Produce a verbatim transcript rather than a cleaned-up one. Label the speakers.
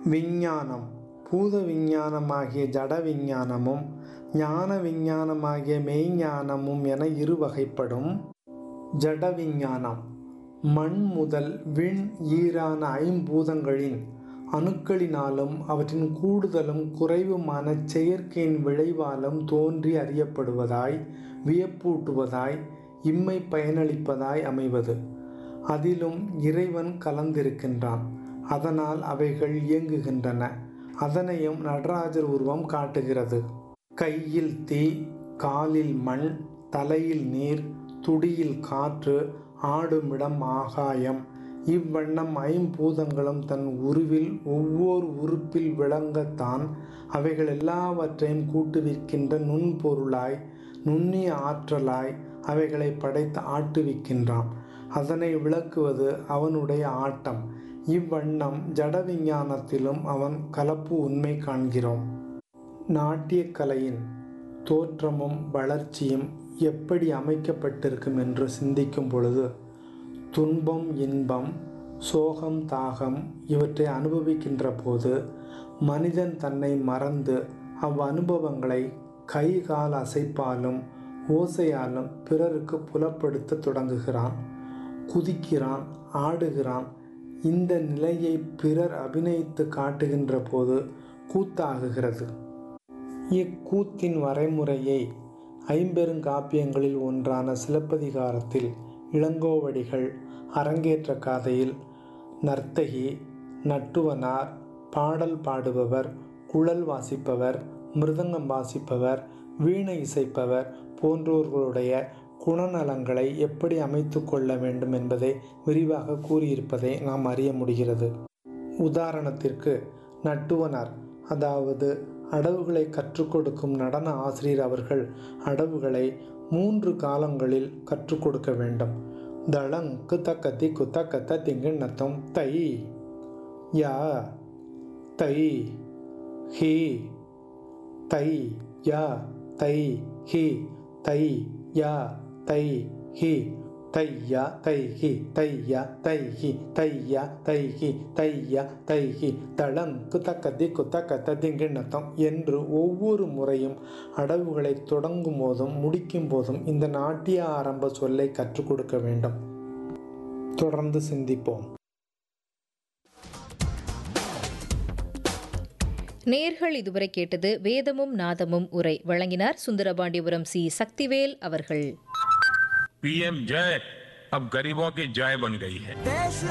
Speaker 1: விஞ்ஞானம் பூத விஞ்ஞானமாகிய ஜட விஞ்ஞானமும் ஞான விஞ்ஞானமாகிய மெய்ஞானமும் என இரு வகைப்படும். ஜட விஞ்ஞானம் மண் முதல் விண் ஈரான ஐம்பூதங்களின் அணுக்களினாலும் அவற்றின் கூடுதலும் குறைவுமான செயற்கையின் விளைவாலும் தோன்றி அறியப்படுவதாய், வியப்பூட்டுவதாய், இம்மை பயனளிப்பதாய் அமைவது. அதிலும் இறைவன் கலந்திருக்கின்றான். அதனால் அவைகள் இயங்குகின்றன. அதனையும் நடராஜர் உருவம் காட்டுகிறது. கையில் தீ, காலில் மண், தலையில் நீர், துடியில் காற்று, ஆடுமிடம் ஆகாயம். இவ்வண்ணம் ஐம்பூதங்களும் தன் உருவில் ஒவ்வொரு உறுப்பில் விளங்கத்தான் அவைகள் எல்லாவற்றையும் கூட்டுவிக்கின்ற நுண்பொருளாய், நுண்ணிய ஆற்றலாய் அவைகளை படைத்து ஆட்டுவிக்கின்றான். அதனை விளக்குவது அவனுடைய ஆட்டம். இவ்வண்ணம் ஜட விஞ்ஞானத்திலும் அவன் கலப்பு உண்மை காண்கிறோம். நாட்டியக் கலையின் தோற்றமும் வளர்ச்சியும் எப்படி அமைக்கப்பட்டிருக்கும் என்று சிந்திக்கும் பொழுது, துன்பம், இன்பம், சோகம், தாகம் இவற்றை அனுபவிக்கின்ற போது மனிதன் தன்னை மறந்து அவ்வனுபவங்களை கை கால் அசைப்பாலும் ஓசையாலும் பிறருக்கு புலப்படுத்த தொடங்குகிறான். குதிக்கிறான், ஆடுகிறான். இந்த நிலையை பிறர் அபிநயித்து காட்டுகின்ற போது கூத்தாகுகிறது. இக்கூத்தின் வரைமுறையை ஐம்பெருங்காப்பியங்களில் ஒன்றான சிலப்பதிகாரத்தில் இளங்கோவடிகள் அரங்கேற்ற காதையில் நர்த்தகி, நட்டுவனார், பாடல் பாடுபவர், குழல் வாசிப்பவர், மிருதங்கம் வாசிப்பவர், வீணை இசைப்பவர் போன்றோர்களுடைய குணநலங்களை எப்படி அமைத்து கொள்ள வேண்டும் என்பதை விரிவாக கூறியிருப்பதை நாம் அறிய முடிகிறது. உதாரணத்திற்கு நட்டுவனார், அதாவது அடவுகளை கற்றுக் கொடுக்கும் நடன ஆசிரியர் அவர்கள் அடவுகளை மூன்று காலங்களில் கற்றுக் கொடுக்க வேண்டும். தளங் குத்தக்கத்தி குத்தக்கத்த திங்கிண்ணத்தம் தை யா தை he Thai yeah Thai he Thai yeah Thai he தையா தைஹி தையா தைஹி தையா தைஹி தையா தைஹி தளம் குத்தக்கத்தி குத்தக்கத்த திங்கிண்ணத்தம் என்று ஒவ்வொரு முறையும் அடவுகளை தொடங்கும் போதும் முடிக்கும் போதும் இந்த நாட்டிய ஆரம்ப சொல்லை கற்றுக் கொடுக்க வேண்டும். தொடர்ந்து சிந்திப்போம்.
Speaker 2: நேர்கள் இதுவரை கேட்டது வேதமும் நாதமும் உரை. வழங்கினார் சுந்தரபாண்டியபுரம் சி சக்திவேல் அவர்கள்.
Speaker 3: पीएम जय अब गरीबों की जय बन गई है.